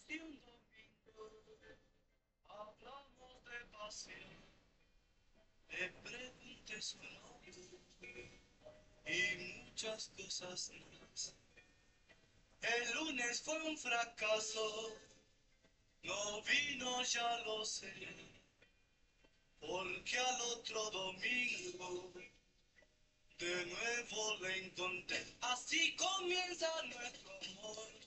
Y un domingo hablamos de pasión, le pregunté su nombre y muchas cosas más. El lunes fue un fracaso, no vino, ya lo sé, porque al otro domingo de nuevo le encontré. Así comienza nuestro amor.